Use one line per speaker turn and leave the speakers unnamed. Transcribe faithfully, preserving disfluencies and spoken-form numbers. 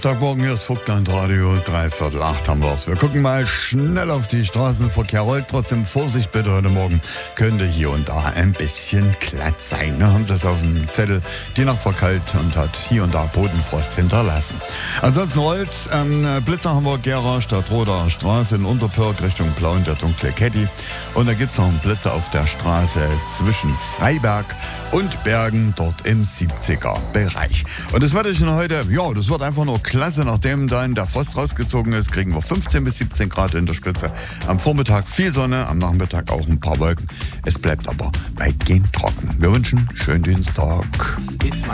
Morgen, hier ist Vogtland Radio, dreiviertel acht haben wir es. Wir gucken mal schnell auf die Straßenverkehr. Rollt trotzdem Vorsicht bitte heute Morgen. Könnte hier und da ein bisschen glatt sein. Ne? Haben Sie es auf dem Zettel. Die Nacht war kalt und hat hier und da Bodenfrost hinterlassen. Ansonsten rollt ähm, Blitzer haben wir Gera, Stadtroder Straße in Unterpörk Richtung Plauen, der dunkle Caddy. Und da gibt es noch einen Blitzer auf der Straße zwischen Freiberg und Bergen, dort im siebziger Bereich. Und das Wetterchen heute, ja, das wird einfach nur klasse, nachdem dann der Frost rausgezogen ist, kriegen wir fünfzehn bis siebzehn Grad in der Spitze. Am Vormittag viel Sonne, am Nachmittag auch ein paar Wolken. Es bleibt aber weitgehend trocken. Wir wünschen schönen Dienstag.